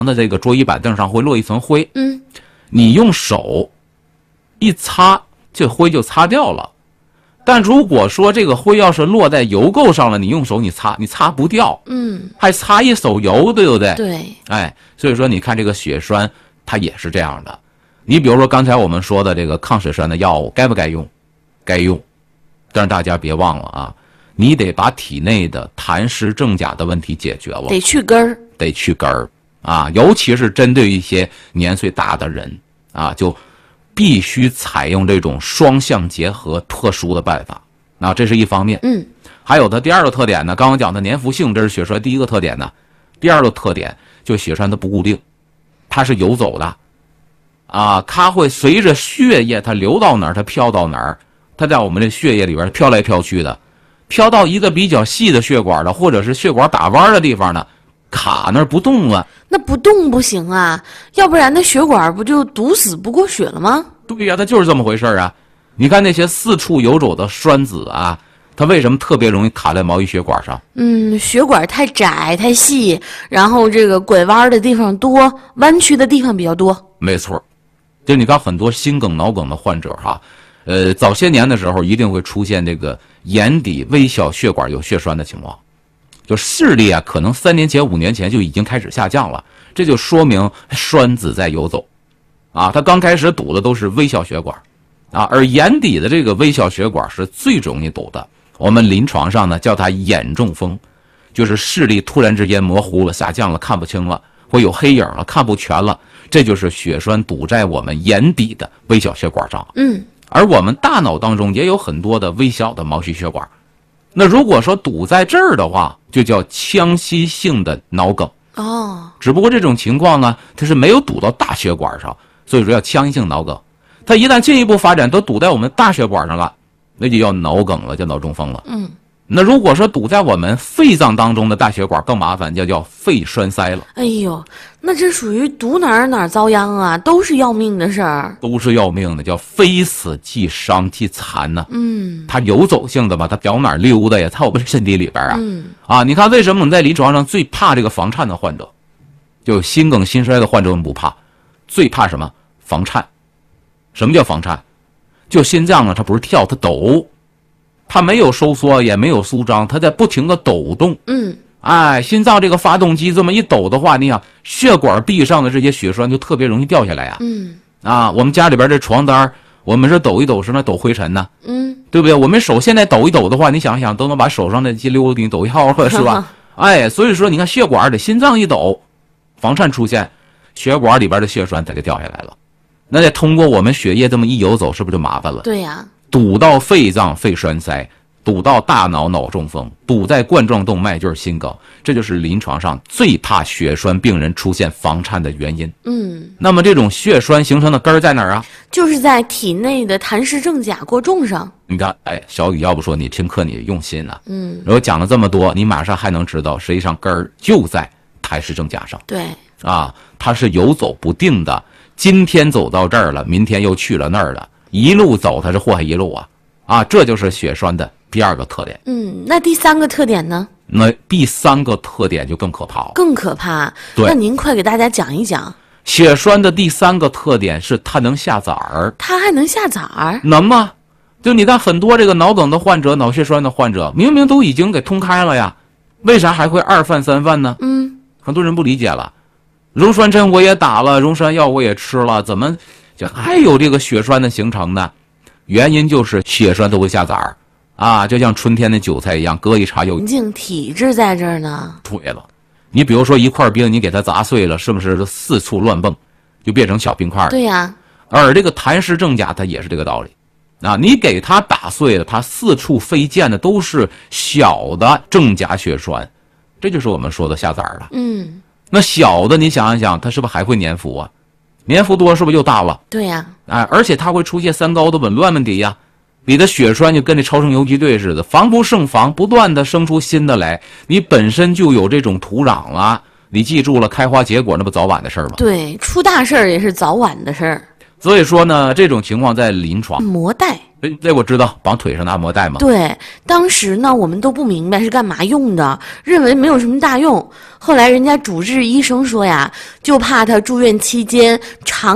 的这个桌椅板凳上会落一层灰，你用手一擦，这灰就擦掉了。但如果说这个灰要是落在油垢上了，你用手你擦不掉，还擦一手油，对不对？ 对， 哎，所以说你看这个血栓它也是这样的。你比如说刚才我们说的这个抗血栓的药物该不该用？该用，但是大家别忘了啊，你得把体内的痰湿正甲的问题解决了， 得去根儿， 得去根儿啊，尤其是针对一些年岁大的人啊，就必须采用这种双向结合特殊的办法啊，这是一方面。还有它第二个特点呢，刚刚讲的粘附性，这是血栓第一个特点呢。第二个特点就血栓它不固定，它是游走的啊，它会随着血液它流到哪儿，它飘到哪儿，它在我们这血液里边飘来飘去的，飘到一个比较细的血管的，或者是血管打弯的地方呢，卡那儿不动了。 那不动不行啊，要不然那血管不就堵死不过血了吗？ 对呀，它就是这么回事啊。你看那些四处游走的栓子啊，它为什么特别容易卡在毛细血管上？ 血管太窄太细，然后这个拐弯的地方多，弯曲的地方比较多。 没错，就你看很多心梗、脑梗的患者哈，早些年的时候一定会出现这个眼底微小血管有血栓的情况，就视力啊，可能3年前、5年前就已经开始下降了，这就说明栓子在游走，啊，它刚开始堵的都是微小血管，啊，而眼底的这个微小血管是最容易堵的。我们临床上呢叫它眼中风，就是视力突然之间模糊了、下降了、看不清了，会有黑影了、看不全了，这就是血栓堵在我们眼底的微小血管上。而我们大脑当中也有很多的微小的毛细血管，那如果说堵在这儿的话，就叫腔隙性的脑梗。只不过这种情况呢，它是没有堵到大血管上，所以说叫腔隙性脑梗。它一旦进一步发展都堵在我们大血管上了，那就叫脑梗了，叫脑中风了。那如果说堵在我们肺脏当中的大血管更麻烦，叫肺栓塞了。 哎呦，那这属于堵哪儿遭殃啊，都是要命的事儿。 都是要命的，叫非死即伤即残呢。它游走性的嘛，它表哪儿溜达呀？在我们身体里边啊。你看为什么我们在临床上最怕这个房颤的患者？就心梗心衰的患者我们不怕，最怕什么？房颤。什么叫房颤？就心脏啊，它不是跳，它抖。它没有收缩也没有舒张，它在不停的抖动。心脏这个发动机这么一抖的话，你想血管壁上的这些血栓就特别容易掉下来呀。我们家里边这床单我们是抖一抖是那抖灰尘呢，对不对？我们手现在抖一抖的话，你想想都能把手上的肌瘤给你抖掉了，是吧？所以说你看血管得心脏一抖，房颤出现，血管里边的血栓它就掉下来了。那再通过我们血液这么一游走，是不是就麻烦了？ 对呀。 堵到肺脏肺栓塞，堵到大脑脑中风，堵在冠状动脉就是心梗，这就是临床上最怕血栓病人出现房颤的原因。那么这种血栓形成的根儿在哪儿啊？ 就是在体内的痰湿正甲过重上。 你看，小雨要不说你听课你用心啊，如果讲了这么多，你马上还能知道，实际上根儿就在痰湿正甲上。 对啊，它是游走不定的，今天走到这儿了，明天又去了那儿了。一路走它是祸害一路啊，这就是血栓的第二个特点。 那第三个特点呢？ 那第三个特点就更可怕了。 更可怕？ 对， 那您快给大家讲一讲。 血栓的第三个特点是它能下崽儿。它还能下崽儿？ 能吗？就你看很多这个脑梗的患者、脑血栓的患者，明明都已经给通开了呀，为啥还会二犯三犯呢？很多人不理解了。溶栓针我也打了，溶栓药我也吃了，怎么就还有这个血栓的形成呢？原因就是血栓都会下崽儿啊，就像春天的韭菜一样，割一茬又体质在这儿呢。 对了，你比如说一块冰，你给它砸碎了，是不是四处乱蹦，就变成小冰块？ 对呀。 而这个痰湿正甲它也是这个道理啊，你给它打碎了，它四处飞溅的都是小的正甲血栓，这就是我们说的下崽儿了。那小的你想一想，它是不是还会粘附啊？粘附多是不是又大了？ 对呀。 而且它会出现三高的紊乱问题呀。你的血栓就跟这超声游击队似的，防不胜防，不断的生出新的来。你本身就有这种土壤了，你记住了，开花结果那不早晚的事儿吗？ 对，出大事儿也是早晚的事儿。 所以说呢，这种情况在临床， 按摩带。 这我知道，绑腿上的按摩带嘛。 对，当时呢，我们都不明白是干嘛用的，认为没有什么大用。后来人家主治医生说呀，就怕他住院期间长